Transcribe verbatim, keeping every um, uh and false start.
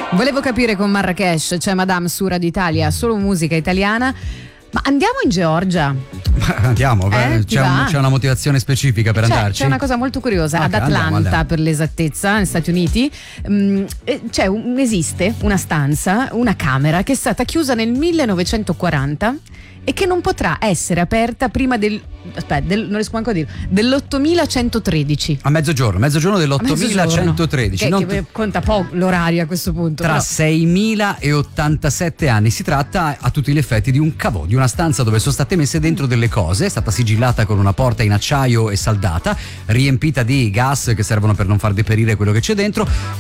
Volevo capire con Marrakesh, c'è Madame su Radio Italia, solo musica italiana. Ma andiamo in Georgia? Andiamo, Eh, c'è, un, c'è una motivazione specifica per c'è, andarci? C'è una cosa molto curiosa, Okay, ad Atlanta andiamo, andiamo. per l'esattezza, negli Stati Uniti, mh, c'è un, esiste una stanza, una camera che è stata chiusa nel millenovecentoquaranta e che non potrà essere aperta prima del, aspetta, del, non riesco manco a dire, dell'ottomilacentotredici. A mezzogiorno, mezzogiorno dell'ottomilacentotredici. Che, non che conta poco l'orario a questo punto. Tra però. seimila e ottantasette anni. Si tratta a tutti gli effetti di un cavò, di una stanza dove sono state messe dentro delle cose, è stata sigillata con una porta in acciaio e saldata, riempita di gas che servono per non far deperire quello che c'è dentro.